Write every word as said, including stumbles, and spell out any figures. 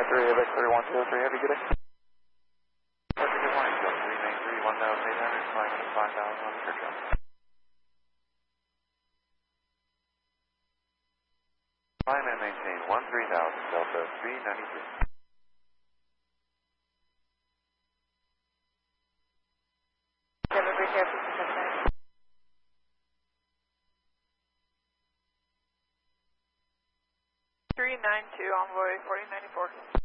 three, Apex three one two three, have a good day. Have a good morning, Delta three nine three, one thousand eight hundred, flying at five thousand on the Churchill. Climb and maintain one three thousand, Delta three ninety-three. Seven three care for Pacific. three nine two, envoy forty ninety-four.